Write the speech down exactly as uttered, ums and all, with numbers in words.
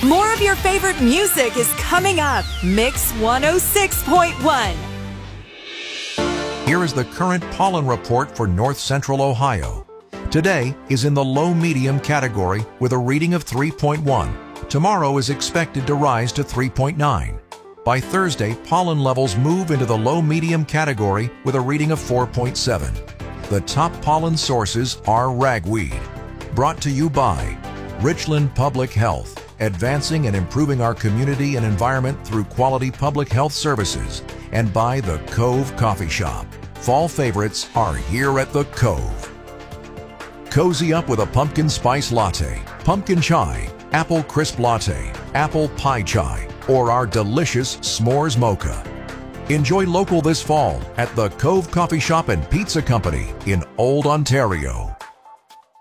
More of your favorite music is coming up. Mix one oh six point one. Here is the current pollen report for North Central Ohio. Today is in the low-medium category with a reading of three point one. Tomorrow is expected to rise to three point nine. By Thursday, pollen levels move into the low-medium category with a reading of four point seven. The top pollen sources are ragweed. Brought to you by Richland Public Health, advancing and improving our community and environment through quality public health services, and by the Cove Coffee Shop. Fall favorites are here at the Cove. Cozy up with a pumpkin spice latte, pumpkin chai, apple crisp latte, apple pie chai, or our delicious s'mores mocha. Enjoy local this fall at the Cove Coffee Shop and Pizza Company in Old Ontario.